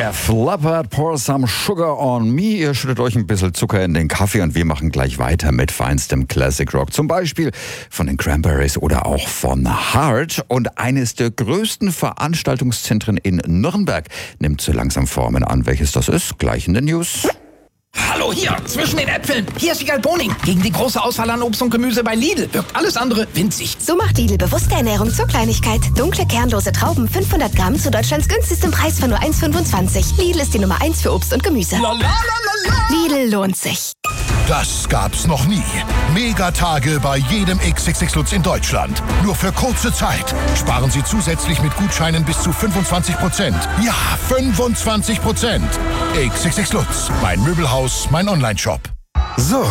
Def Leppard, Pour Some Sugar on Me. Ihr schüttet euch ein bisschen Zucker in den Kaffee und wir machen gleich weiter mit feinstem Classic Rock. Zum Beispiel von den Cranberries oder auch von Heart. Und eines der größten Veranstaltungszentren in Nürnberg nimmt so langsam Formen an. Welches das ist? Gleich in den News. Hallo hier, zwischen den Äpfeln. Hier ist Wiegald Boning. Gegen die große Auswahl an Obst und Gemüse bei Lidl wirkt alles andere winzig. So macht Lidl bewusste Ernährung zur Kleinigkeit. Dunkle, kernlose Trauben, 500 Gramm zu Deutschlands günstigstem Preis von nur 1,25. Lidl ist die Nummer 1 für Obst und Gemüse. Lidl lohnt sich. Das gab's noch nie. Megatage bei jedem XXX Lutz in Deutschland. Nur für kurze Zeit. Sparen Sie zusätzlich mit Gutscheinen bis zu 25%. Ja, 25%. XXX Lutz. Mein Möbelhaus, mein Onlineshop. So,